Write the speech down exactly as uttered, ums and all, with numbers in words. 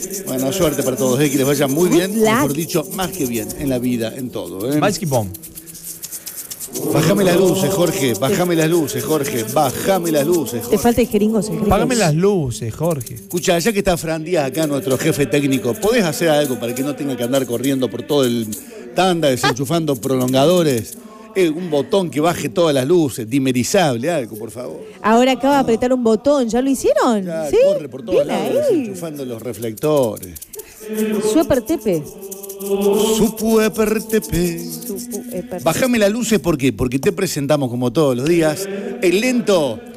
Bueno, suerte para todos, eh, que les vaya muy bien, Good luck. mejor dicho, más que bien en la vida, en todo. ¿eh? Mais que bom. Bájame las luces, Jorge, bájame las luces, Jorge, bájame las luces, Te Jorge. falta el jeringos, el jeringos. Págame las luces, Jorge. Escucha, ya que está Fran Díaz acá, nuestro jefe técnico, ¿podés hacer algo para que no tenga que andar corriendo por todo el tanda, desenchufando prolongadores? Eh, un botón que baje todas las luces, dimerizable, algo, por favor. Ahora acaba de apretar un botón, ¿ya lo hicieron? Ya, ¿Sí? corre por todos Bien lados, ahí. desenchufando los reflectores. Super Tepe. Supu epertepe. Supu- eh, per- Bájame las luces, ¿por qué? Porque te presentamos como todos los días el lento